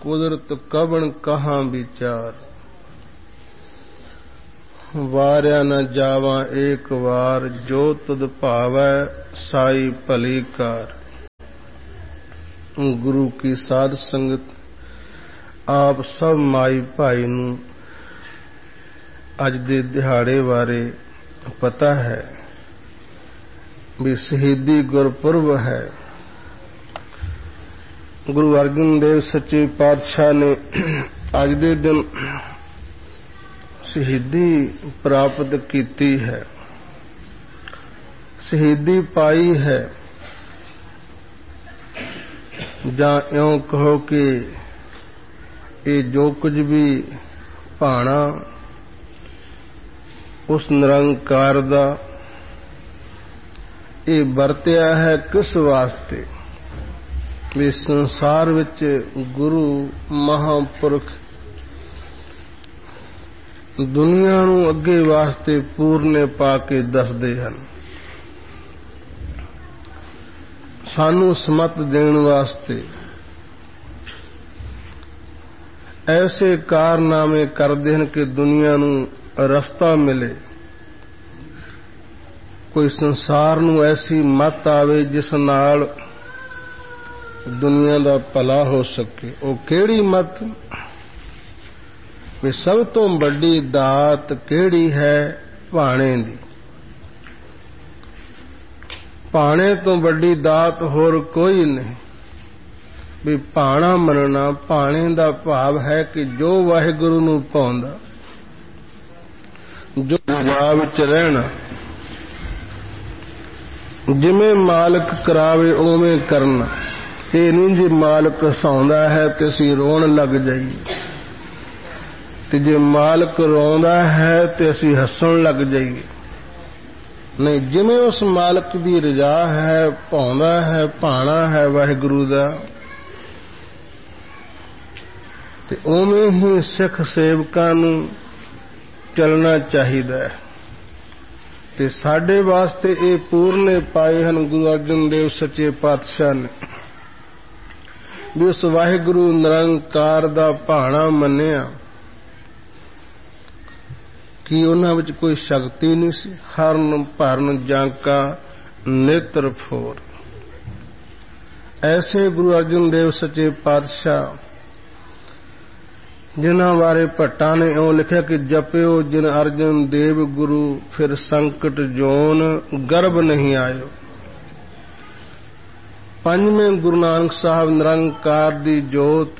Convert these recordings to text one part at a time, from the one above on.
कुदरत कबन कहाँ विचार। वार्या न जावा एक बार, जो तुद भावै साई भली कार। गुरु की साध संगत आप सब माई भाई नूं अज दे दिहाड़े बारे पता है भी शहीदी गुरपुरब है। गुरु अर्जन देव सच्चे पातशाह ने अज दे दिन शहीदी प्राप्त कीती है, शहीदी पाई है, जां इउं कहो कि ये जो कुछ भी भाणा उस निरंकार दा ये वरत्या है किस वास्ते भी संसार विच गुरु महापुरख दुनिया नूं अगे वास्ते पूरने पा के दसदे हन, सानू समत देण वास्ते ऐसे कारनामे करदे हन कि दुनिया नूं रस्ता मिले, कोई संसार नूं ऐसी मत आवे जिस नाल दुनिया दा भला हो सके। वो केड़ी मत भी सब तो बड़ी दात केड़ी है भाणे दी। भाणे तो बड़ी दात होर कोई नहीं भी भाणा मनना। भाणे दा भाव है कि जो वाहिगुरु नूं पाउंदा, जो दरबार विच रहना, जिवें मालक करावे उवें करना। ये नहीं जी मालक हसाउंदा है ते असीं रोण लग जाइए, ते जे मालक रोंदा है ते असीं हसन लग जाइए। नहीं, जिवें उस मालक दी रजा है, पाउंदा है, भाणा है वाहिगुरु दा, ते उवें ही सिख सेवकां नूं चलना चाहिदा है। ते साडे वास्ते ये पूरने पाए हन गुरु अर्जन देव सच्चे पातशाह ने भी उस वाहिगुरु निरंकार दा भाणा मन्निया कि उन्हां विच कोई शक्ति नहीं सी। हरन भरन जांका नेत्र फोर। ऐसे गुरु अर्जन देव सच्चे पातशाह जिन्हां बारे भट्टां ने इउं लिखिया कि जपियो जिन अर्जन देव गुरु, फिर संकट जोन गर्भ नहीं आयो। पंजवें गुरु नानक साहब निरंकार दी जोत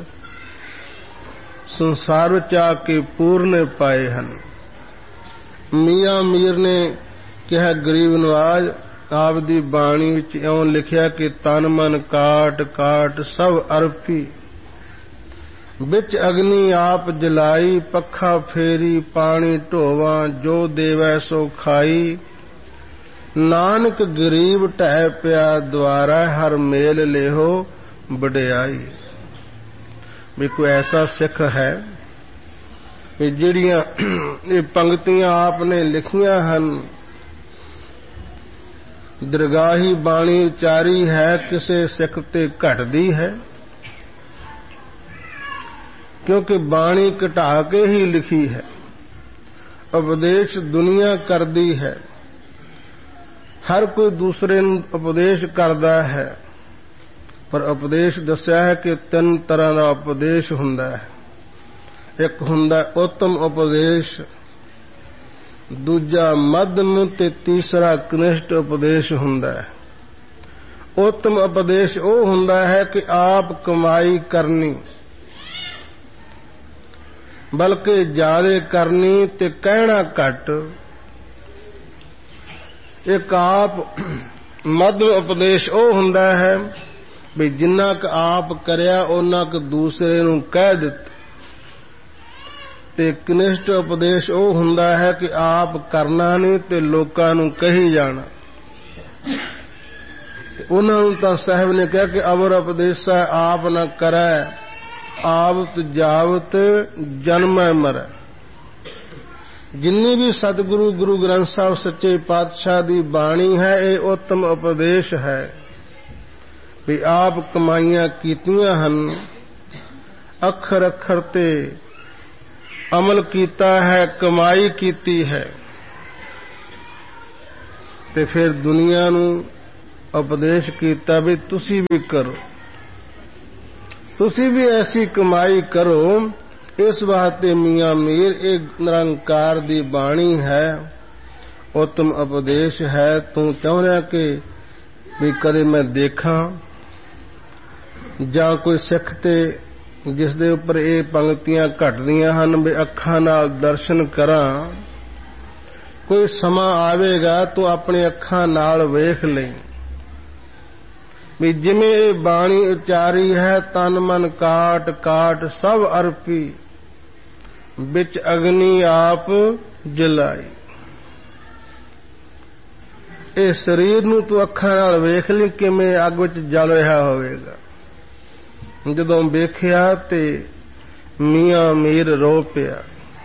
संसार विच आके पूरने पाए हन। मियां मीर ने कहा गरीब नवाज आप दी बाणी विच इउं लिखिया कि तन मन काट काट सब अरपी, बिच अग्नि आप जलाई, पखा फेरी पानी ढोवा, जो देवै सो खाई। नानक गरीब ढह पिया द्वारा, हर मेल लेहो वडियाई। भी कोई ऐसा सिख है कि जिहड़ियां ये पंक्तियां आपने लिखियां हन, दरगाही बाणी उचारी है, किसे सिख ते घटदी है? क्योंकि बाणी घटा के ही लिखी है। उपदेश दुनिया करदी है, हर कोई दूसरे नूं उपदेश करदा है, पर उपदेश दस्या है कि तीन तरह का उपदेश हुंदा है। एक हुंदा उत्तम उपदेश, दूजा मध्यम ते तीसरा कनिष्ठ उपदेश हुंदा है। उत्तम उपदेश वो हुंदा है कि आप कमाई करनी, बल्कि ज्यादा करनी ते कहना घट। एक आप मध्यम उपदेश वो हुंदा है भी जिन्ना क आप करया उन्ना क दूसरे नूं कह दिता। ते कनिष्ठ उपदेश वो हुंदा है कि आप करना नहीं ते लोकां नूं कही जाना। उन्हां नूं तां साहिब ने कहा कि अवर उपदेशा आप न करै, आवत जावत जन्मै मरै। जिन्नी भी सतगुरु गुरु ग्रंथ साहब सच्चे पातशाह दी बाणी है, ये उत्तम उपदेश है भी आप कमाइयां कीतियां हन, ਅੱਖਰ ਅੱਖਰ ਤੇ ਅਮਲ ਕੀਤਾ ਹੈ, ਕਮਾਈ ਕੀਤੀ ਹੈ, ਤੇ ਫਿਰ ਦੁਨੀਆ ਨੂੰ ਉਪਦੇਸ਼ ਕੀਤਾ ਵੀ ਤੁਸੀਂ ਵੀ ਕਰੋ, ਤੁਸੀਂ ਵੀ ਐਸੀ ਕਮਾਈ ਕਰੋ। ਇਸ ਵਾਸਤੇ ਮੀਆਂ ਮੀਰ ਇਹ ਨਿਰੰਕਾਰ ਦੀ ਬਾਣੀ ਹੈ, ਉਤਮ ਉਪਦੇਸ਼ ਹੈ। ਤੂੰ ਚਾਹੁੰਦਾ ਕਿ ਵੀ ਕਦੇ ਮੈਂ ਦੇਖਾਂ ਜਾਂ ਕੋਈ ਸਿੱਖ ਤੇ ਜਿਸ ਦੇ ਉੱਪਰ ਇਹ ਪੰਕਤੀਆਂ ਘਟਦੀਆਂ ਹਨ ਵੀ ਅੱਖਾਂ ਨਾਲ ਦਰਸ਼ਨ ਕਰਾਂ, ਕੋਈ ਸਮਾਂ ਆਵੇਗਾ ਤੂੰ ਆਪਣੇ ਅੱਖਾਂ ਨਾਲ ਵੇਖ ਲਈ ਵੀ ਜਿਵੇਂ ਇਹ ਬਾਣੀ ਉਚਾਰੀ ਹੈ, ਤਨ ਮਨ ਕਾਟ ਕਾਟ ਸਭ ਅਰਪੀ, ਵਿੱਚ ਅਗਨੀ ਆਪ ਜਲਾਈ। ਇਹ ਸਰੀਰ ਨੂੰ ਤੂੰ ਅੱਖਾਂ ਨਾਲ ਵੇਖ ਲਈ ਕਿਵੇਂ ਅੱਗ ਵਿੱਚ ਜਲ ਰਿਹਾ ਹੋਵੇਗਾ। ਜਦੋਂ ਵੇਖਿਆ ਤੇ ਮੀਆਂ ਮੀਰ ਰੋ ਪਿਆ।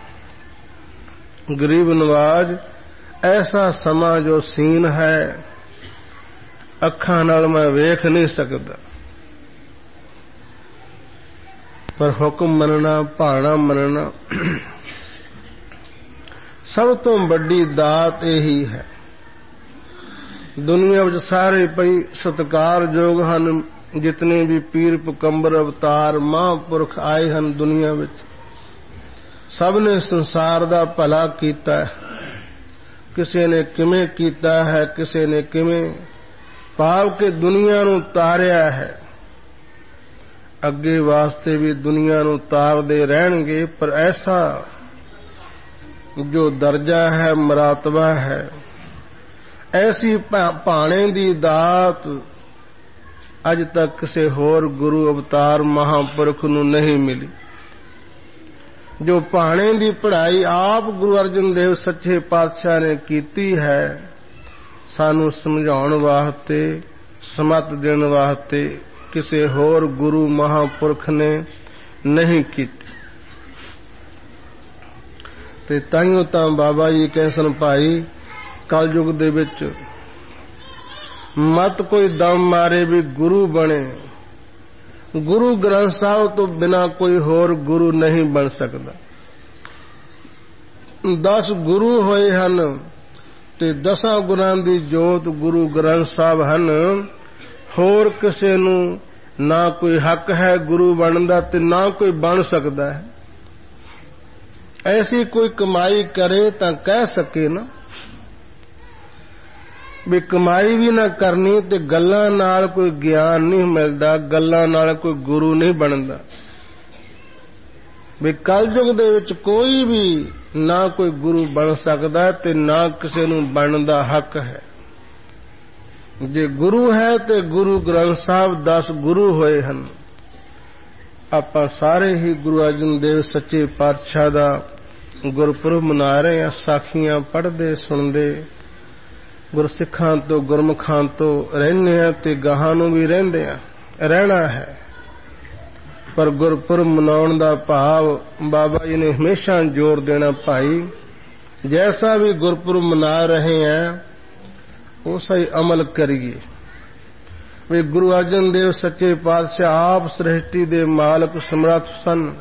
ਗਰੀਬ ਨਵਾਜ਼ ਐਸਾ ਸਮਾਂ ਜੋ ਸੀਨ ਹੈ, ਅੱਖਾਂ ਨਾਲ ਮੈਂ ਵੇਖ ਨਹੀਂ ਸਕਦਾ, ਪਰ ਹੁਕਮ ਮੰਨਣਾ, ਭਾਣਾ ਮੰਨਣਾ, ਸਭ ਤੋਂ ਵੱਡੀ ਦਾਤ ਇਹੀ ਹੈ। ਦੁਨੀਆ ਵਿੱਚ ਸਾਰੇ ਪਈ ਸਤਿਕਾਰਯੋਗ ਹਨ, ਜਿਤਨੇ ਵੀ ਪੀਰ ਪਕੰਬਰ ਅਵਤਾਰ ਮਹਾਂਪੁਰਖ ਆਏ ਹਨ ਦੁਨੀਆ ਵਿੱਚ, ਸਭ ਨੇ ਸੰਸਾਰ ਦਾ ਭਲਾ ਕੀਤਾ ਹੈ। ਕਿਸੇ ਨੇ ਕਿਵੇਂ ਕੀਤਾ ਹੈ, ਕਿਸੇ ਨੇ ਕਿਵੇਂ, ਭਾਵ ਕਿ ਦੁਨੀਆ ਨੂੰ ਤਾਰਿਆ ਹੈ। ਅੱਗੇ ਵਾਸਤੇ ਵੀ ਦੁਨੀਆ ਨੂੰ ਤਾਰਦੇ ਰਹਿਣਗੇ, ਪਰ ਐਸਾ ਜੋ ਦਰਜਾ ਹੈ, ਮਰਾਤਬਾ ਹੈ, ਐਸੀ ਭਾਣੇ ਦੀ ਦਾਤ ਅੱਜ ਤੱਕ ਕਿਸੇ ਹੋਰ ਗੁਰੂ ਅਵਤਾਰ ਮਹਾਂਪੁਰਖ ਨੂੰ ਨਹੀਂ ਮਿਲੀ। ਜੋ ਭਾਣੇ ਦੀ ਪੜ੍ਹਾਈ ਆਪ ਗੁਰੂ ਅਰਜਨ ਦੇਵ ਸੱਚੇ ਪਾਤਸ਼ਾਹ ਨੇ ਕੀਤੀ ਹੈ, ਸਾਨੂੰ ਸਮਝਾਉਣ ਵਾਸਤੇ, ਸਮਤ ਦੇਣ ਵਾਸਤੇ ਕਿਸੇ ਹੋਰ ਗੁਰੂ ਮਹਾਂਪੁਰਖ ਨੇ ਨਹੀਂ ਕੀਤੀ। ਤੇ ਤਾਈਓ ਤਾਂ ਬਾਬਾ ਜੀ ਕਹਿੰਦੇ ਸਨ, ਭਾਈ ਕਲਯੁਗ ਦੇ ਵਿੱਚ ਮਤ ਕੋਈ ਦਮ ਮਾਰੇ ਵੀ ਗੁਰੂ ਬਣੇ। ਗੁਰੂ ਗ੍ਰੰਥ ਸਾਹਿਬ ਤੋਂ ਬਿਨਾਂ ਕੋਈ ਹੋਰ ਗੁਰੂ ਨਹੀਂ ਬਣ ਸਕਦਾ। 10 ਗੁਰੂ ਹੋਏ ਹਨ ਤੇ 10 ਗੁਰਾਂ ਦੀ ਜੋਤ ਗੁਰੂ ਗ੍ਰੰਥ ਸਾਹਿਬ ਹਨ। ਹੋਰ ਕਿਸੇ ਨੂੰ ਨਾ ਕੋਈ ਹੱਕ ਹੈ ਗੁਰੂ ਬਣਨ ਦਾ ਤੇ ਨਾ ਕੋਈ ਬਣ ਸਕਦਾ ਹੈ। ਐਸੀ ਕੋਈ ਕਮਾਈ ਕਰੇ ਤਾਂ ਕਹਿ ਸਕੇ ਨਾ ਵੀ ਕਮਾਈ ਵੀ ਨਾ ਕਰਨੀ ਤੇ ਗੱਲਾਂ ਨਾਲ ਕੋਈ ਗਿਆਨ ਨਹੀਂ ਮਿਲਦਾ, ਗੱਲਾਂ ਨਾਲ ਕੋਈ ਗੁਰੂ ਨਹੀਂ ਬਣਦਾ। ਵੀ ਕਲਯੁਗ ਦੇ ਵਿੱਚ ਕੋਈ ਵੀ ਨਾ ਕੋਈ ਗੁਰੂ ਬਣ ਸਕਦਾ ਤੇ ਨਾ ਕਿਸੇ ਨੂੰ ਬਣਨ ਦਾ ਹੱਕ ਹੈ। ਜੇ ਗੁਰੂ ਹੈ ਤੇ ਗੁਰੂ ਗ੍ਰੰਥ ਸਾਹਿਬ 10 ਗੁਰੂ ਹੋਏ ਹਨ। ਆਪਾਂ ਸਾਰੇ ਹੀ ਗੁਰੂ ਅਰਜਨ ਦੇਵ ਸੱਚੇ ਪਾਤਸ਼ਾਹ ਦਾ ਗੁਰਪੁਰਬ ਮਨਾ ਰਹੇ ਹਾਂ, ਸਾਖੀਆਂ ਪੜ੍ਹਦੇ ਸੁਣਦੇ, ਗੁਰਸਿੱਖਾਂ ਤੋਂ ਗੁਰਮੁਖਾਂ ਤੋਂ ਰਹਿੰਦੇ ਹਾਂ ਤੇ ਗਾਹਾਂ ਨੂੰ ਵੀ ਰਹਿੰਦੇ ਹਾਂ, ਰਹਿਣਾ ਹੈ। ਪਰ ਗੁਰਪੁਰਬ ਮਨਾਉਣ ਦਾ ਭਾਵ ਬਾਬਾ ਜੀ ਨੇ ਹਮੇਸ਼ਾ ਜ਼ੋਰ ਦੇਣਾ, ਭਾਈ ਜੈਸਾ ਵੀ ਗੁਰਪੁਰਬ ਮਨਾ ਰਹੇ ਹਾਂ ਉਸਾ ਹੀ ਅਮਲ ਕਰੀਏ। ਵੀ ਗੁਰੂ ਅਰਜਨ ਦੇਵ ਸੱਚੇ ਪਾਤਸ਼ਾਹ ਆਪ ਸ੍ਰਿਸ਼ਟੀ ਦੇ ਮਾਲਕ ਸਮਰੱਥ ਸਨ।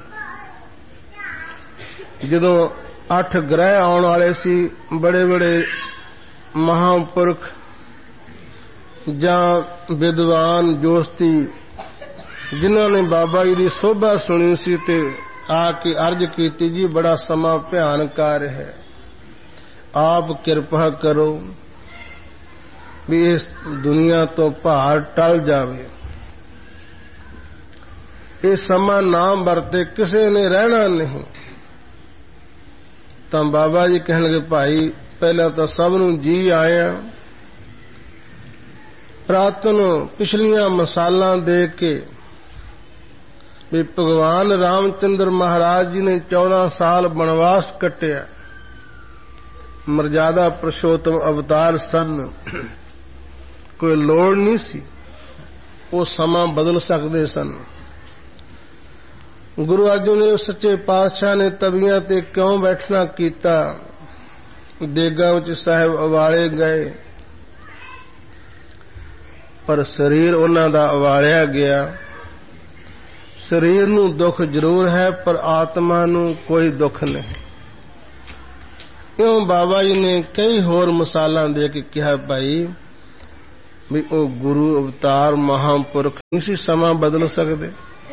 ਜਦੋਂ 8 ਗ੍ਰਹਿ ਆਉਣ ਵਾਲੇ ਸੀ, ਬੜੇ ਬੜੇ ਮਹਾਂਪੁਰਖ ਜਾਂ ਵਿਦਵਾਨ ਜੋਸ਼ਤੀ ਜਿਨ੍ਹਾਂ ਨੇ ਬਾਬਾ ਜੀ ਦੀ ਸੋਭਾ ਸੁਣੀ ਸੀ ਤੇ ਆ ਕੇ ਅਰਜ਼ ਕੀਤੀ, ਜੀ ਬੜਾ ਸਮਾਂ ਭਿਆਨਕ ਆ ਰਿਹਾ ਹੈ, ਆਪ ਕਿਰਪਾ ਕਰੋ ਵੀ ਇਸ ਦੁਨੀਆ ਤੋਂ ਭਾਰ ਟਲ ਜਾਵੇ। ਇਹ ਸਮਾਂ ਨਾ ਵਰਤੇ ਕਿਸੇ ਨੇ ਰਹਿਣਾ ਨਹੀਂ। ਤਾਂ ਬਾਬਾ ਜੀ ਕਹਿਣਗੇ, ਭਾਈ ਪਹਿਲਾਂ ਤਾਂ ਸਭ ਨੂੰ ਜੀ ਆਇਆ। ਪ੍ਰਾਤਨ ਪਿਛਲੀਆਂ ਮਿਸਾਲਾਂ ਦੇ ਕੇ ਵੀ ਭਗਵਾਨ ਰਾਮਚੰਦਰ ਮਹਾਰਾਜ ਜੀ ਨੇ 14 ਸਾਲ ਬਨਵਾਸ ਕੱਟਿਆ, ਮਰਜ਼ਾਦਾ ਪੁਰਸ਼ੋਤਮ ਅਵਤਾਰ ਸਨ, ਕੋਈ ਲੋੜ ਨਹੀਂ ਸੀ, ਉਹ ਸਮਾਂ ਬਦਲ ਸਕਦੇ ਸਨ। ਗੁਰੂ ਅਰਜਨ ਦੇਵ ਸੱਚੇ ਪਾਤਸ਼ਾਹ ਨੇ ਤਵੀਆਂ ਤੇ ਕਿਉਂ ਬੈਠਣਾ ਕੀਤਾ, ਦੇਗਾਂ ਵਿੱਚ ਸਾਹਿਬ ਉਵਾਲੇ ਗਏ, ਪਰ ਸਰੀਰ ਉਹਨਾਂ ਦਾ ਉਵਾਲਿਆ ਗਿਆ। ਸਰੀਰ ਨੂੰ ਦੁੱਖ ਜ਼ਰੂਰ ਹੈ ਪਰ ਆਤਮਾ ਨੂੰ ਕੋਈ ਦੁੱਖ ਨਹੀਂ। ਇਉਂ ਬਾਬਾ ਜੀ ਨੇ ਕਈ ਹੋਰ ਮਿਸਾਲਾਂ ਦੇ ਕੇ ਕਿਹਾ ਭਾਈ ਵੀ ਉਹ ਗੁਰੂ ਅਵਤਾਰ ਮਹਾਂਪੁਰਖ ਨਹੀਂ ਸੀ ਸਮਾਂ ਬਦਲ ਸਕਦੇ,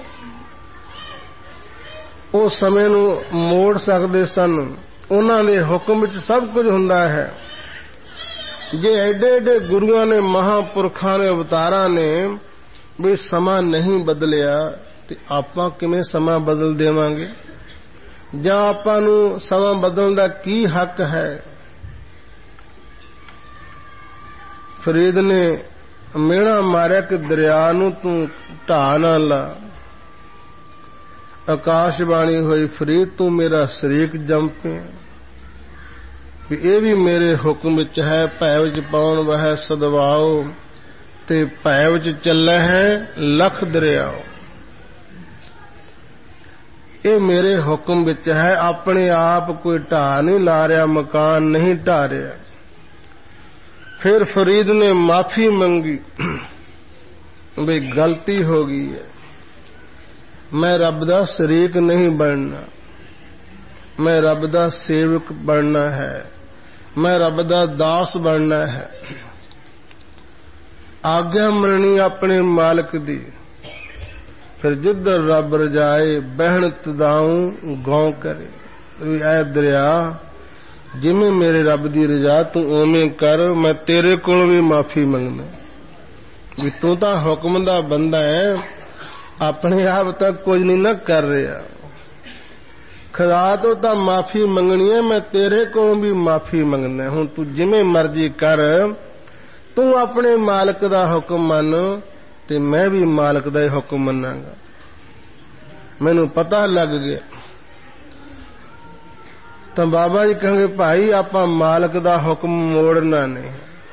ਉਹ ਸਮੇਂ ਨੂੰ ਮੋੜ ਸਕਦੇ ਸਨ। ਉਹਨਾਂ ਦੇ ਹੁਕਮ ਵਿੱਚ ਸਭ ਕੁਝ ਹੁੰਦਾ ਹੈ। ਜੇ ਐਡੇ ਐਡੇ ਗੁਰੂਆਂ ਨੇ, ਮਹਾਂਪੁਰਖਾਂ ਨੇ, ਅਵਤਾਰਾਂ ਨੇ ਵੀ ਸਮਾਂ ਨਹੀਂ ਬਦਲਿਆ ਤੇ ਆਪਾਂ ਕਿਵੇਂ ਸਮਾਂ ਬਦਲ ਦੇਵਾਂਗੇ? ਜਾਂ ਆਪਾਂ ਨੂੰ ਸਮਾਂ ਬਦਲਣ ਦਾ ਕੀ ਹੱਕ ਹੈ? ਫਰੀਦ ਨੇ ਮਿਹਣਾ ਮਾਰਿਆ ਕਿ ਦਰਿਆ ਨੂੰ ਤੂੰ ਢਾਹ ਨਾ ਲਾ। ਆਕਾਸ਼ਬਾਣੀ ਹੋਈ, ਫਰੀਦ ਤੂੰ ਮੇਰਾ ਸ਼ਰੀਕ ਜੰਮ ਪਿਆ, ਵੀ ਇਹ ਵੀ ਮੇਰੇ ਹੁਕਮ ਵਿੱਚ ਹੈ। ਭੈ ਵਿੱਚ ਪਾਉਣ ਵਹਿ ਸਦਵਾਓ, ਤੇ ਭੈ ਵਿੱਚ ਚੱਲੇ ਹੈ ਲਖ ਦਰਿਆਓ। ਇਹ ਮੇਰੇ ਹੁਕਮ ਵਿੱਚ ਹੈ। ਆਪਣੇ ਆਪ ਕੋਈ ਢਾਹ ਨਹੀਂ ਲਾ ਰਿਹਾ, ਮਕਾਨ ਨਹੀਂ ਢਾਹ ਰਿਹਾ। ਫਿਰ ਫਰੀਦ ਨੇ ਮਾਫੀ ਮੰਗੀ ਵੀ ਗਲਤੀ ਹੋ ਗਈ ਹੈ, ਮੈਂ ਰੱਬ ਦਾ ਸ਼ਰੀਕ ਨਹੀਂ ਬਣਨਾ, ਮੈਂ ਰੱਬ ਦਾ ਸੇਵਕ ਬਣਨਾ ਹੈ, ਮੈਂ ਰੱਬ ਦਾ ਦਾਸ ਬਣਨਾ ਹੈ। ਆਗਿਆ ਮੰਨਣੀ ਆਪਣੇ ਮਾਲਕ ਦੀ। ਫਿਰ ਜਿੱਧਰ ਰੱਬ ਰਜਾਏ ਬਹਿਣ ਤਦਾਉ ਗੌਂ ਕਰੇ। ਵੀ ਐ ਦਰਿਆ, ਜਿਵੇਂ ਮੇਰੇ ਰੱਬ ਦੀ ਰਜਾ ਤੂੰ ਉਵੇਂ ਕਰ, ਮੈਂ ਤੇਰੇ ਕੋਲ ਵੀ ਮਾਫੀ ਮੰਗਦਾ ਵੀ ਤੂੰ ਤਾਂ ਹੁਕਮ ਦਾ ਬੰਦਾ ਹੈ, ਆਪਣੇ ਆਪ ਤੱਕ ਕੁਝ ਨਹੀਂ ਨਾ ਕਰ ਰਿਹਾ। ਖੁਦਾ ਤੋਂ ਤਾਂ ਮਾਫੀ ਮੰਗਣੀ ਹੈ, ਮੈਂ ਤੇਰੇ ਕੋਲੋਂ ਵੀ ਮਾਫੀ ਮੰਗਣਾ। ਹੁਣ ਤੂੰ ਜਿਵੇਂ ਮਰਜ਼ੀ ਕਰ, ਤੂੰ ਆਪਣੇ ਮਾਲਕ ਦਾ ਹੁਕਮ ਮੰਨ ਤੇ ਮੈਂ ਵੀ ਮਾਲਕ ਦਾ ਹੀ ਹੁਕਮ ਮੰਨਾਂਗਾ। ਮੈਨੂੰ ਪਤਾ ਲੱਗ ਗਿਆ। ਤਾਂ ਬਾਬਾ ਜੀ ਕਹਿੰਦੇ ਭਾਈ ਆਪਾਂ ਮਾਲਕ ਦਾ ਹੁਕਮ ਮੋੜਨਾ ਨਹੀਂ।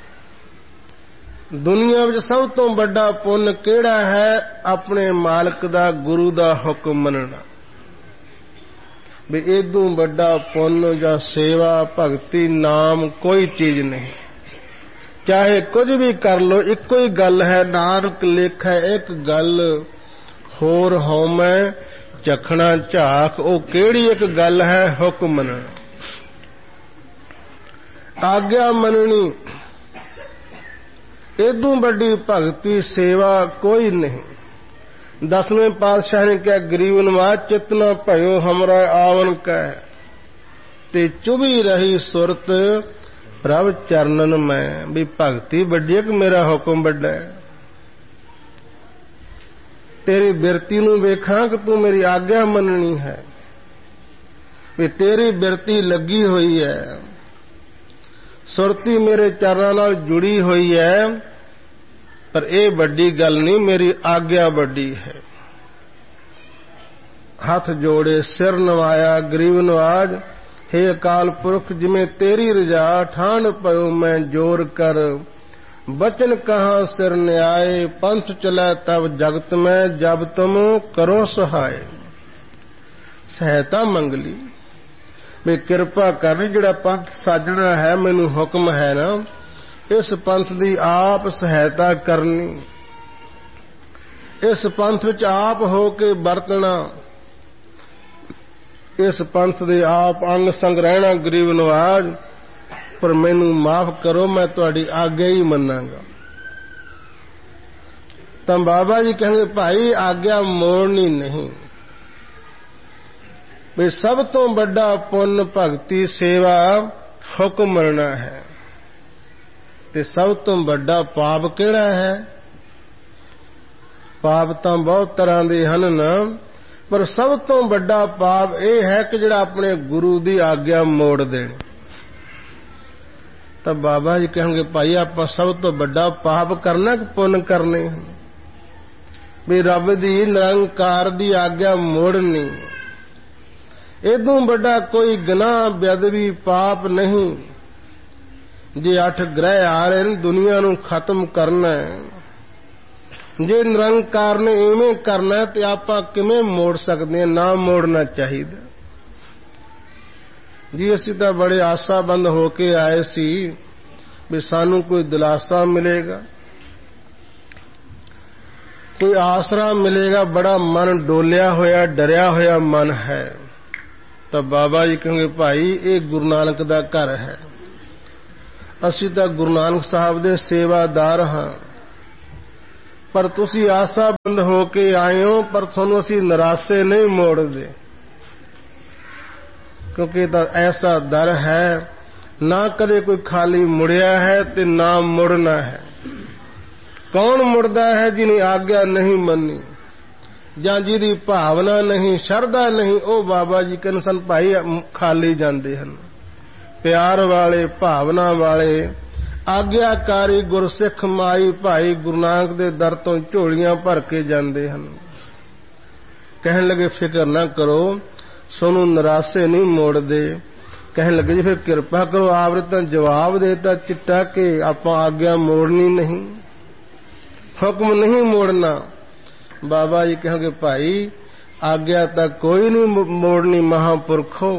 ਦੁਨੀਆ ਵਿੱਚ ਸਭ ਤੋਂ ਵੱਡਾ ਪੁੰਨ ਕਿਹੜਾ ਹੈ? ਆਪਣੇ ਮਾਲਕ ਦਾ, ਗੁਰੂ ਦਾ ਹੁਕਮ ਮੰਨਣਾ। ਵੀ ਇਦੋਂ ਵੱਡਾ ਪੁੰਨ ਜਾਂ ਸੇਵਾ, ਭਗਤੀ, ਨਾਮ ਕੋਈ ਚੀਜ਼ ਨਹੀਂ। ਚਾਹੇ ਕੁਝ ਵੀ ਕਰ ਲੋ, ਇੱਕੋ ਹੀ ਗੱਲ ਹੈ। ਨਾਨਕ ਲੇਖੈ ਇੱਕ ਗੱਲ ਹੋਰ ਹਉਮੈ ਚਖਣਾ ਝਾਕ। ਉਹ ਕਿਹੜੀ ਇੱਕ ਗੱਲ ਹੈ? ਹੁਕਮ ਮੰਨਣਾ, ਆਗਿਆ ਮੰਨਣੀ। ਇਦੋਂ ਵੱਡੀ ਭਗਤੀ, ਸੇਵਾ ਕੋਈ ਨਹੀਂ। 10ਵੇਂ ਪਾਤਸ਼ਾਹ ਨੇ ਕਿਹਾ, ਗਰੀਬ ਨਵਾਜ ਚਿਤ ਨ ਭਇਓ ਹਮਰਾ ਆਵਨ ਕਹਿ, ਤੇ ਚੁਭੀ ਰਹੀ ਸੁਰਤ ਪ੍ਰਭ ਚਰਨਨ ਮੈਂ। ਵੀ ਭਗਤੀ ਵੱਡੀ ਹੈ ਕਿ ਮੇਰਾ ਹੁਕਮ ਵੱਡਾ ਹੈ? ਤੇਰੀ ਬਿਰਤੀ ਨੂੰ ਵੇਖਾਂ ਕਿ ਤੂੰ ਮੇਰੀ ਆਗਿਆ ਮੰਨਣੀ ਹੈ। ਵੀ ਤੇਰੀ ਬਿਰਤੀ ਲੱਗੀ ਹੋਈ ਹੈ, ਸੁਰਤੀ ਮੇਰੇ ਚਰਨਾਂ ਨਾਲ ਜੁੜੀ ਹੋਈ ਹੈ, ਪਰ ਇਹ ਵੱਡੀ ਗੱਲ ਨਹੀਂ, ਮੇਰੀ ਆਗਿਆ ਵੱਡੀ ਹੈ। ਹੱਥ ਜੋੜੇ ਸਿਰ ਨਵਾਇਆ ਗਰੀਬ ਨਵਾਜ, ਹੇ ਅਕਾਲ ਪੁਰਖ ਜਿਵੇਂ ਤੇਰੀ ਰਜਾ, ਠਾਣ ਪਇਓ ਮੈਂ ਜੋਰ ਕਰ। ਬਚਨ ਕਹਾਂ ਸਿਰ ਨਿਆਏ, ਪੰਥ ਚਲੈ ਤਬ ਜਗਤ ਮੈਂ, ਜਬ ਤੁਮ ਕਰੋ ਸਹਾਏ। ਸਹਾਇਤਾ ਮੰਗ ਲਈ ਵੀ ਕਿਰਪਾ ਕਰ, ਜਿਹੜਾ ਪੰਥ ਸਾਜਣਾ ਹੈ, ਮੈਨੂੰ ਹੁਕਮ ਹੈ ਨਾ, ਇਸ ਪੰਥ ਦੀ ਆਪ ਸਹਾਇਤਾ ਕਰਨੀ, ਇਸ ਪੰਥ ਵਿੱਚ ਆਪ ਹੋ ਕੇ ਵਰਤਣਾ, ਇਸ ਪੰਥ ਦੇ ਆਪ ਅੰਗ ਸੰਗ ਰਹਿਣਾ। ਗਰੀਬ ਨਵਾਜ, ਪਰ ਮੈਨੂੰ ਮਾਫ ਕਰੋ, ਮੈਂ ਤੁਹਾਡੀ ਆਗਿਆ ਹੀ ਮੰਨਾਂਗਾ। ਤਾਂ ਬਾਬਾ ਜੀ ਕਹਿੰਦੇ ਭਾਈ ਆਗਿਆ ਮੋੜਨੀ ਨਹੀਂ। ਵੀ ਸਭ ਤੋਂ ਵੱਡਾ ਪੁੰਨ, ਭਗਤੀ, ਸੇਵਾ, ਹੁਕਮ ਮੰਨਣਾ ਹੈ। ਤੇ ਸਭ ਤੋਂ ਵੱਡਾ ਪਾਪ ਕਿਹੜਾ ਹੈ? ਪਾਪ ਤਾਂ ਬਹੁਤ ਤਰ੍ਹਾਂ ਦੇ ਹਨ ਨਾ, ਪਰ ਸਭ ਤੋਂ ਵੱਡਾ ਪਾਪ ਇਹ ਹੈ ਕਿ ਜਿਹੜਾ ਆਪਣੇ ਗੁਰੂ ਦੀ ਆਗਿਆ ਮੋੜ ਦੇਣ। ਤਾਂ ਬਾਬਾ ਜੀ ਕਹਿਣਗੇ ਭਾਈ ਆਪਾਂ ਸਭ ਤੋਂ ਵੱਡਾ ਪਾਪ ਕਰਨਾ ਕਿ ਪੁੰਨ ਕਰਨੇ? ਵੀ ਰੱਬ ਦੀ ਨਿਰੰਕਾਰ ਦੀ ਆਗਿਆ ਮੋੜਨੀ। ਇਦੋਂ ਵੱਡਾ ਕੋਈ ਗੁਨਾਹ, ਬੇਅਦਬੀ, ਪਾਪ ਨਹੀਂ। ਜੇ 8 ਗ੍ਰਹਿ ਆ ਰਹੇ ਨੇ, ਦੁਨੀਆ ਨੂੰ ਖਤਮ ਕਰਨਾ ਹੈ, ਜੇ ਨਿਰੰਕਾਰ ਨੇ ਇਵੇਂ ਕਰਨਾ ਹੈ ਤੇ ਆਪਾਂ ਕਿਵੇਂ ਮੋੜ ਸਕਦੇ ਹਾਂ? ਨਾ ਮੋੜਨਾ ਚਾਹੀਦਾ ਜੀ। ਅਸੀਂ ਤਾਂ ਬੜੇ ਆਸਾਬੰਦ ਹੋ ਕੇ ਆਏ ਸੀ ਵੀ ਸਾਨੂੰ ਕੋਈ ਦਿਲਾਸਾ ਮਿਲੇਗਾ। कोई आसरा मिलेगा, बड़ा मन डोलिया होया डरिया होया मन है, तो बाबा जी कहेंगे भाई ये गुरु नानक दा घर है, ਅਸੀਂ ਤਾਂ ਗੁਰੂ ਨਾਨਕ ਸਾਹਿਬ ਦੇ ਸੇਵਾਦਾਰ ਹਾਂ, ਪਰ ਤੁਸੀਂ ਆਸਾਬੰਦ ਹੋ ਕੇ ਆਏ ਹੋ, ਪਰ ਤੁਹਾਨੂੰ ਅਸੀਂ ਨਿਰਾਸੇ ਨਹੀਂ ਮੋੜਦੇ, ਕਿਉਂਕਿ ਤਾਂ ਐਸਾ ਦਰ ਹੈ ਨਾ ਕਦੇ ਕੋਈ ਖਾਲੀ ਮੁੜਿਆ ਹੈ ਤੇ ਨਾ ਮੁੜਨਾ ਹੈ। ਕੌਣ ਮੁੜਦਾ ਹੈ ਜਿਹਨੇ ਆਗਿਆ ਨਹੀਂ ਮੰਨੀ ਜਾਂ ਜਿਹਦੀ ਭਾਵਨਾ ਨਹੀਂ, ਸ਼ਰਧਾ ਨਹੀਂ, ਉਹ ਬਾਬਾ ਜੀ ਕਹਿੰਦੇ ਸਨ ਭਾਈ ਖਾਲੀ ਜਾਂਦੇ ਹਨ। ਪਿਆਰ ਵਾਲੇ, ਭਾਵਨਾ ਵਾਲੇ, ਆਗਿਆਕਾਰੀ ਗੁਰਸਿੱਖ ਮਾਈ ਭਾਈ ਗੁਰੂ ਨਾਨਕ ਦੇ ਦਰ ਤੋਂ ਝੋਲੀਆਂ ਭਰ ਕੇ ਜਾਂਦੇ ਹਨ। ਕਹਿਣ ਲੱਗੇ ਫਿਕਰ ਨਾ ਕਰੋ, ਸੋਨੂੰ ਨਿਰਾਸੇ ਨਹੀਂ ਮੋੜਦੇ। ਕਹਿਣ ਲੱਗੇ ਜੀ ਫਿਰ ਕਿਰਪਾ ਕਰੋ, ਆਪ ਨੇ ਤਾਂ ਜਵਾਬ ਦੇਤਾ ਚਿੱਟਾ ਕਿ ਆਪਾਂ ਆਗਿਆ ਮੋੜਨੀ ਨਹੀਂ, ਹੁਕਮ ਨਹੀਂ ਮੋੜਨਾ। ਬਾਬਾ ਜੀ ਕਹਾਂਗੇ ਭਾਈ ਆਗਿਆ ਤਾਂ ਕੋਈ ਨਹੀਂ ਮੋੜਨੀ ਮਹਾਂਪੁਰਖੋ,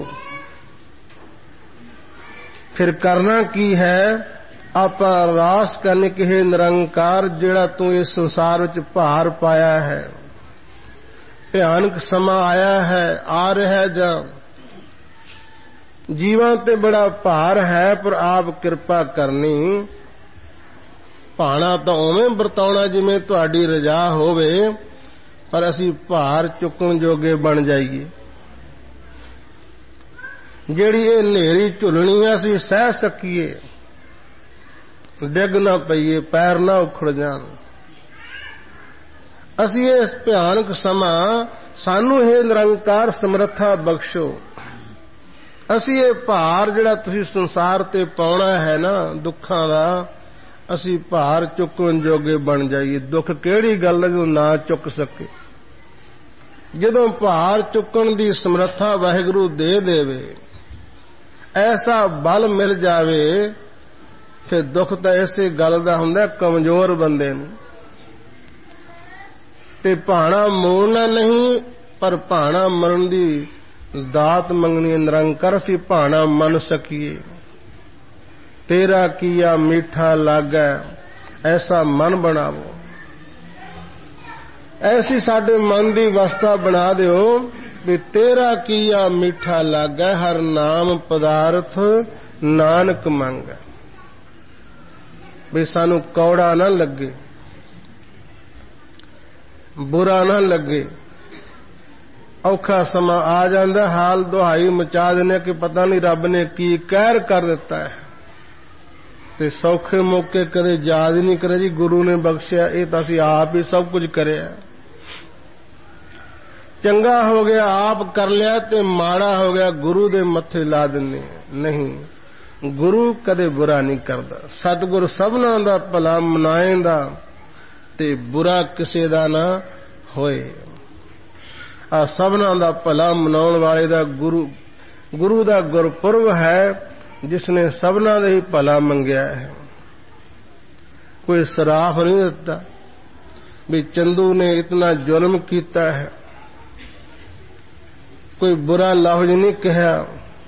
ਫਿਰ ਕਰਨਾ ਕੀ ਹੈ? ਆਪਾਂ ਅਰਦਾਸ ਕਰਨੀ ਕਿ ਹੇ ਨਿਰੰਕਾਰ ਜਿਹੜਾ ਤੂੰ ਇਸ ਸੰਸਾਰ ਵਿੱਚ ਭਾਰ ਪਾਇਆ ਹੈ, ਭਿਆਨਕ ਸਮਾਂ ਆਇਆ ਹੈ, ਆ ਰਿਹਾ ਜਾਂ ਜੀਵਾਂ ਤੇ ਬੜਾ ਭਾਰ ਹੈ, ਪਰ ਆਪ ਕਿਰਪਾ ਕਰਨੀ। ਭਾਣਾ ਤਾਂ ਉਵੇਂ ਵਰਤਾਉਣਾ ਜਿਵੇਂ ਤੁਹਾਡੀ ਰਜ਼ਾ ਹੋਵੇ, ਪਰ ਅਸੀਂ ਭਾਰ ਚੁੱਕਣ ਜੋਗੇ ਬਣ ਜਾਈਏ। ਜਿਹੜੀ ਇਹ ਹਨੇਰੀ ਝੁਲਣੀ ਆ ਅਸੀਂ ਸਹਿ ਸਕੀਏ, ਡਿੱਗ ਨਾ ਪਈਏ, ਪੈਰ ਨਾ ਉਖੜ ਜਾਣ। ਅਸੀਂ ਇਸ ਭਿਆਨਕ ਸਮਾਂ ਸਾਨੂੰ ਇਹ ਨਿਰੰਕਾਰ ਸਮਰੱਥਾ ਬਖਸ਼ੋ। ਅਸੀਂ ਇਹ ਭਾਰ ਜਿਹੜਾ ਤੁਸੀਂ ਸੰਸਾਰ ਤੇ ਪਾਉਣਾ ਹੈ ਨਾ ਦੁੱਖਾਂ ਦਾ, ਅਸੀਂ ਭਾਰ ਚੁੱਕਣ ਜੋਗੇ ਬਣ ਜਾਈਏ। ਦੁੱਖ ਕਿਹੜੀ ਗੱਲ ਹੈ ਜੋ ਨਾ ਚੁੱਕ ਸਕੇ? ਜਦੋਂ ਭਾਰ ਚੁੱਕਣ ਦੀ ਸਮਰੱਥਾ ਵਾਹਿਗੁਰੂ ਦੇ ਦੇਵੇ, ਐਸਾ ਬਲ ਮਿਲ ਜਾਵੇ, ਫਿਰ ਦੁੱਖ ਤਾਂ ਇਸੇ ਗੱਲ ਦਾ ਹੁੰਦਾ ਕਮਜ਼ੋਰ ਬੰਦੇ ਨੂੰ। ਤੇ ਭਾਣਾ ਮੋੜਨਾ ਨਹੀਂ, ਪਰ ਭਾਣਾ ਮੰਨਣ ਦੀ ਦਾਤ ਮੰਗਣੀ। ਨਿਰੰਕਾਰ ਅਸੀਂ ਭਾਣਾ ਮੰਨ ਸਕੀਏ। ਤੇਰਾ ਕੀਆ ਮੀਠਾ ਲੱਗੈ, ਐਸਾ ਮਨ ਬਣਾਵੋ। ਐਸੀ ਸਾਡੇ ਮਨ ਦੀ ਅਵਸਥਾ ਬਣਾ ਦਿਓ ਵੀ ਤੇਰਾ ਕੀਆ ਮੀਠਾ ਲੱਗੈ, ਹਰ ਨਾਮ ਪਦਾਰਥ ਨਾਨਕ ਮੰਗੈ। ਵੀ ਸਾਨੂੰ ਕੌੜਾ ਨਾ ਲੱਗੇ, ਬੁਰਾ ਨਾ ਲੱਗੇ। ਔਖਾ ਸਮਾਂ ਆ ਜਾਂਦਾ, ਹਾਲ ਦੁਹਾਈ ਮਚਾ ਦਿੰਦੇ ਕਿ ਪਤਾ ਨਹੀਂ ਰੱਬ ਨੇ ਕੀ ਕਹਿਰ ਕਰ ਦਿੱਤਾ ਹੈ, ਤੇ ਸੌਖੇ ਮੌਕੇ ਕਦੇ ਯਾਦ ਹੀ ਨਹੀਂ ਕਰੇ ਜੀ ਗੁਰੂ ਨੇ ਬਖਸ਼ਿਆ, ਇਹ ਤਾਂ ਅਸੀਂ ਆਪ ਹੀ ਸਭ ਕੁਝ ਕਰਿਆ। ਚੰਗਾ ਹੋ ਗਿਆ ਆਪ ਕਰ ਲਿਆ, ਤੇ ਮਾੜਾ ਹੋ ਗਿਆ ਗੁਰੂ ਦੇ ਮੱਥੇ ਲਾ ਦਿੰਦੇ। ਨਹੀਂ, ਗੁਰੂ ਕਦੇ ਬੁਰਾ ਨਹੀਂ ਕਰਦਾ। ਸਤਿਗੁਰ ਸਭਨਾਂ ਦਾ ਭਲਾ ਮਨਾਏਂਦਾ, ਤੇ ਬੁਰਾ ਕਿਸੇ ਦਾ ਨਾ ਹੋਏ। ਆ ਸਭਨਾਂ ਦਾ ਭਲਾ ਮਨਾਉਣ ਵਾਲੇ ਦਾ ਗੁਰੂ ਦਾ ਗੁਰਪੁਰਬ ਹੈ, ਜਿਸ ਨੇ ਸਭਨਾਂ ਦਾ ਹੀ ਭਲਾ ਮੰਗਿਆ ਹੈ। ਕੋਈ ਸਰਾਫ ਨਹੀਂ ਦਿੱਤਾ ਵੀ ਚੰਦੂ ਨੇ ਇਤਨਾ ਜ਼ੁਲਮ ਕੀਤਾ ਹੈ, ਕੋਈ ਬੁਰਾ ਲਫ਼ਜ਼ ਨਹੀਂ ਕਿਹਾ,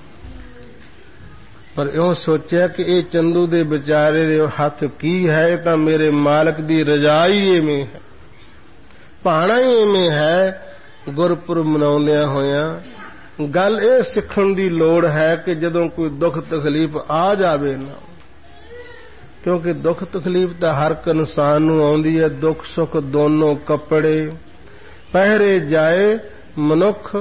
ਪਰ ਇਉਂ ਸੋਚਿਆ ਕਿ ਇਹ ਚੰਦੂ ਦੇ ਵਿਚਾਰੇ ਦੇ ਹੱਥ ਕੀ ਹੈ, ਇਹ ਤਾਂ ਮੇਰੇ ਮਾਲਕ ਦੀ ਰਜ਼ਾ ਹੀ ਐਵੇਂ ਹੈ, ਭਾਣਾ ਹੀ ਐਵੇਂ ਹੈ। ਗੁਰਪੁਰਬ ਮਨਾਉਂਦਿਆਂ ਹੋਇਆਂ ਗੱਲ ਇਹ ਸਿੱਖਣ ਦੀ ਲੋੜ ਹੈ ਕਿ ਜਦੋਂ ਕੋਈ ਦੁੱਖ ਤਕਲੀਫ ਆ ਜਾਵੇ ਨਾ, ਕਿਉਂਕਿ ਦੁੱਖ ਤਕਲੀਫ ਤਾਂ ਹਰ ਇੱਕ ਇਨਸਾਨ ਨੂੰ ਆਉਂਦੀ ਹੈ। ਦੁੱਖ ਸੁੱਖ ਦੋਨੋਂ ਕੱਪੜੇ ਪਹਿਰੇ ਜਾਏ ਮਨੁੱਖ।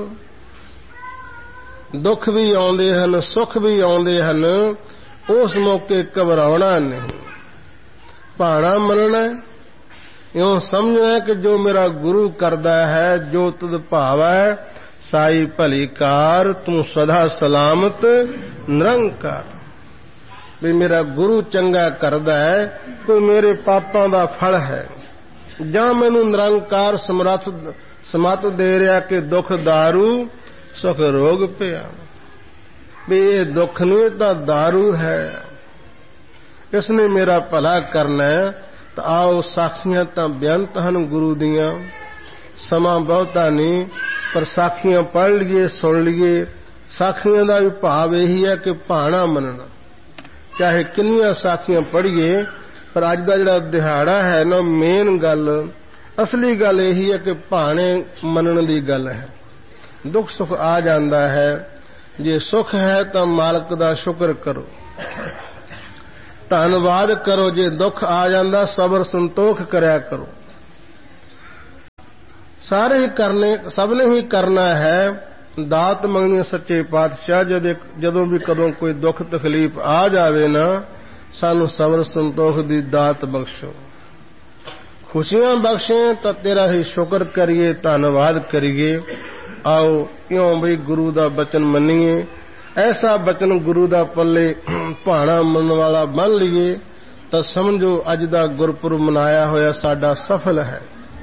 ਦੁੱਖ ਵੀ ਆਉਂਦੇ ਹਨ, ਸੁੱਖ ਵੀ ਆਉਂਦੇ ਹਨ, ਉਸ ਮੌਕੇ ਘਬਰਾਉਣਾ ਨਹੀਂ, ਭਾਣਾ ਮੰਨਣਾ। ਇਉਂ ਸਮਝਣਾ ਕਿ ਜੋ ਮੇਰਾ ਗੁਰੂ ਕਰਦਾ ਹੈ, ਜੋ ਤੁਧ ਭਾਵੈ ਸਾਈ ਭਲੀ ਕਾਰ, ਤੂੰ ਸਦਾ ਸਲਾਮਤ ਨਿਰੰਕਾਰ। ਵੀ ਮੇਰਾ ਗੁਰੂ ਚੰਗਾ ਕਰਦਾ ਹੈ, ਕੋਈ ਮੇਰੇ ਪਾਪਾਂ ਦਾ ਫਲ ਹੈ, ਜਾਂ ਮੈਨੂੰ ਨਿਰੰਕਾਰ ਸਮਤ ਦੇ ਰਿਹਾ ਕਿ ਦੁੱਖ ਦਾਰੂ ਸੁਖ ਰੋਗ ਪਿਆ। ਵੀ ਇਹ ਦੁੱਖ ਨਹੀਂ, ਤਾਂ ਦਾਰੂ ਹੈ, ਇਸ ਨੇ ਮੇਰਾ ਭਲਾ ਕਰਨਾ ਹੈ। ਤਾਂ ਆਓ ਸਾਖੀਆਂ ਤਾਂ ਬੇਅੰਤ ਹਨ ਗੁਰੂ ਦੀਆਂ, ਸਮਾਂ ਬਹੁਤਾ ਨਹੀਂ, ਪਰ ਸਾਖੀਆਂ ਪੜ੍ਹ ਲਈਏ, ਸੁਣ ਲਈਏ। ਸਾਖੀਆਂ ਦਾ ਵੀ ਭਾਵ ਇਹੀ ਹੈ ਕਿ ਭਾਣਾ ਮੰਨਣਾ। ਚਾਹੇ ਕਿੰਨੀਆਂ ਸਾਖੀਆਂ ਪੜ੍ਹੀਏ, ਪਰ ਅੱਜ ਦਾ ਜਿਹੜਾ ਦਿਹਾੜਾ ਹੈ ਨਾ, ਮੇਨ ਗੱਲ ਅਸਲੀ ਗੱਲ ਇਹੀ ਹੈ ਕਿ ਭਾਣੇ ਮੰਨਣ ਦੀ ਗੱਲ ਹੈ। ਦੁੱਖ ਸੁੱਖ ਆ ਜਾਂਦਾ ਹੈ, ਜੇ ਸੁੱਖ ਹੈ ਤਾਂ ਮਾਲਕ ਦਾ ਸ਼ੁਕਰ ਕਰੋ, ਧੰਨਵਾਦ ਕਰੋ। ਜੇ ਦੁੱਖ ਆ ਜਾਂਦਾ ਸਬਰ ਸੰਤੋਖ ਕਰਿਆ ਕਰੋ। ਸਾਰੇ ਹੀ ਕਰਨੇ, ਸਭ ਨੇ ਹੀ ਕਰਨਾ ਹੈ। ਦਾਤ ਮੰਗਣੀ ਸੱਚੇ ਪਾਤਸ਼ਾਹ, ਜਦੋਂ ਵੀ ਕਦੋਂ ਕੋਈ ਦੁੱਖ ਤਕਲੀਫ ਆ ਜਾਵੇ ਨਾ, ਸਾਨੂੰ ਸਬਰ ਸੰਤੋਖ ਦੀ ਦਾਤ ਬਖਸ਼ੋ, ਖੁਸ਼ੀਆਂ ਬਖਸ਼ੇ ਤਾਂ ਤੇਰਾ ਹੀ ਸ਼ੁਕਰ ਕਰੀਏ, ਧੰਨਵਾਦ ਕਰੀਏ। ਆਓ ਕਿਉਂ ਬਈ ਗੁਰੂ ਦਾ ਬਚਨ ਮੰਨੀਏ, ਐਸਾ ਬਚਨ ਗੁਰੂ ਦਾ ਪੱਲੇ ਭਾਣਾ ਮੰਨਣ ਵਾਲਾ ਮੰਨ ਲਈਏ ਤਾਂ ਸਮਝੋ ਅੱਜ ਦਾ ਗੁਰਪੁਰਬ ਮਨਾਇਆ ਹੋਇਆ ਸਾਡਾ ਸਫਲ ਹੈ।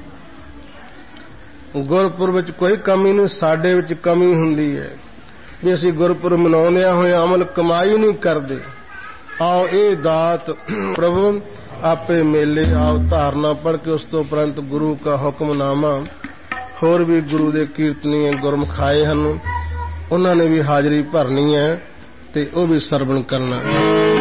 ਗੁਰਪੁਰਬ ਵਿੱਚ ਕੋਈ ਕਮੀ ਨਹੀਂ, ਸਾਡੇ ਵਿੱਚ ਕਮੀ ਹੁੰਦੀ ਹੈ ਵੀ ਅਸੀਂ ਗੁਰਪੁਰਬ ਮਨਾਉਂਦਿਆਂ ਹੋਏ ਅਮਲ ਕਮਾਈ ਨਹੀਂ ਕਰਦੇ। ਆਓ ਇਹ ਦਾਤ ਪ੍ਰਭੂ ਆਪੇ ਮੇਲੇ ਆਓ ਧਾਰਨਾ ਪੜ੍ਹ ਕੇ ਉਸ ਤੋਂ ਉਪਰੰਤ ਗੁਰੂ ਕਾ ਹੁਕਮਨਾਮਾ, ਹੋਰ ਵੀ ਗੁਰੂ ਦੇ ਕੀਰਤਨੀਏ ਗੁਰਮੁਖ ਆਏ ਹਨ, ਉਹਨਾਂ ਨੇ ਵੀ ਹਾਜ਼ਰੀ ਭਰਨੀ ਹੈ ਤੇ ਉਹ ਵੀ ਸਰਵਣ ਕਰਨਾ।